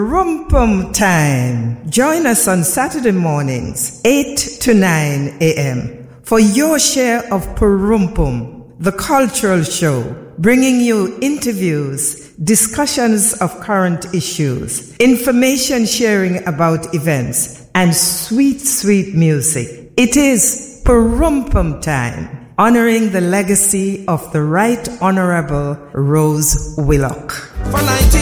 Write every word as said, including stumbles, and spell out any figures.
Rumpum time. Join us on Saturday mornings, eight to nine a.m. for your share of Purumpum, the cultural show, bringing you interviews, discussions of current issues, information sharing about events, and sweet, sweet music. It is Purumpum time, honoring the legacy of the Right Honorable Rose Willock. For